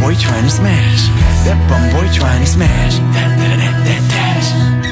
boy trying to smash. That bum boy trying to smash. That dash.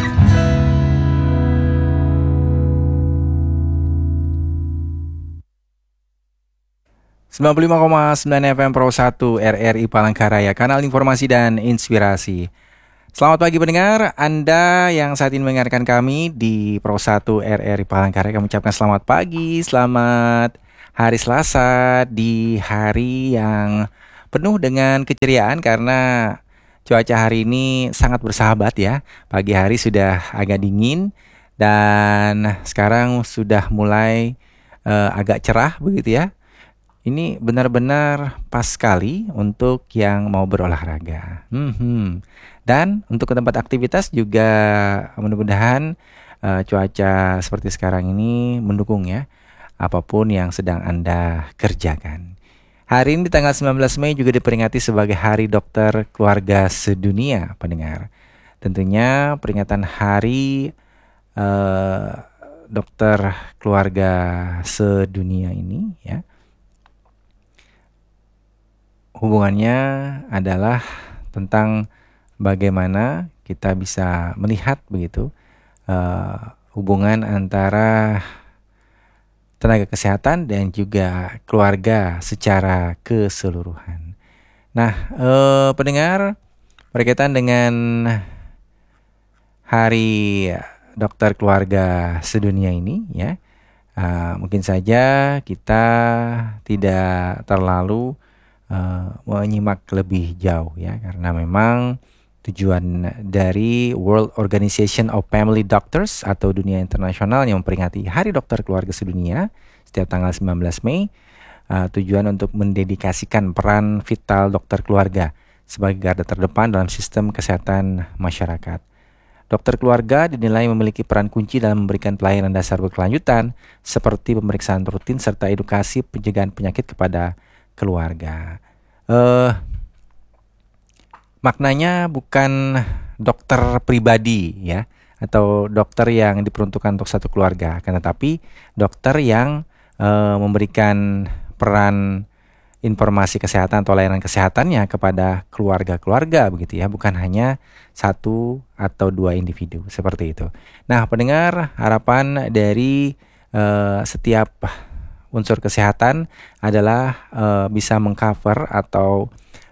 FM Pro 1 RRI Palangkaraya, kanal informasi dan inspirasi. Selamat pagi pendengar, Anda yang saat ini mendengarkan kami di Pro 1 RRI Palangkaraya, kami ucapkan selamat pagi, selamat hari Selasa di hari yang penuh dengan keceriaan karena cuaca hari ini sangat bersahabat ya. Pagi hari sudah agak dingin dan sekarang sudah mulai agak cerah begitu ya. Ini benar-benar pas sekali untuk yang mau berolahraga. Dan untuk ke tempat aktivitas juga mudah-mudahan cuaca seperti sekarang ini mendukung ya, apapun yang sedang Anda kerjakan. Hari ini di tanggal 19 Mei juga diperingati sebagai Hari Dokter Keluarga Sedunia, pendengar. Tentunya peringatan Hari Dokter Keluarga Sedunia ini ya, hubungannya adalah tentang bagaimana kita bisa melihat begitu hubungan antara tenaga kesehatan dan juga keluarga secara keseluruhan. Nah, pendengar, berkaitan dengan Hari Dokter Keluarga Sedunia ini ya, mungkin saja kita tidak terlalu menyimak lebih jauh ya, karena memang tujuan dari World Organization of Family Doctors atau dunia internasional yang memperingati Hari Dokter Keluarga Sedunia setiap tanggal 19 Mei tujuan untuk mendedikasikan peran vital dokter keluarga sebagai garda terdepan dalam sistem kesehatan masyarakat. Dokter keluarga dinilai memiliki peran kunci dalam memberikan pelayanan dasar berkelanjutan seperti pemeriksaan rutin serta edukasi pencegahan penyakit kepada keluarga. Maknanya bukan dokter pribadi ya, atau dokter yang diperuntukkan untuk satu keluarga, akan tetapi dokter yang memberikan peran informasi kesehatan atau layanan kesehatannya kepada keluarga-keluarga begitu ya, bukan hanya satu atau dua individu seperti itu. Nah, pendengar, harapan dari setiap unsur kesehatan adalah bisa mengcover atau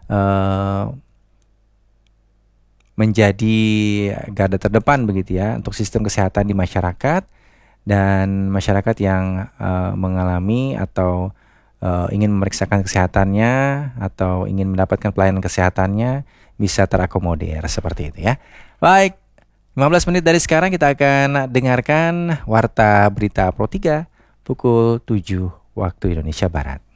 menjadi garda terdepan begitu ya untuk sistem kesehatan di masyarakat, dan masyarakat yang mengalami atau ingin memeriksakan kesehatannya atau ingin mendapatkan pelayanan kesehatannya bisa terakomodir seperti itu ya. Baik, 15 menit dari sekarang kita akan dengarkan Warta Berita Pro 3 pukul 7 waktu Indonesia Barat.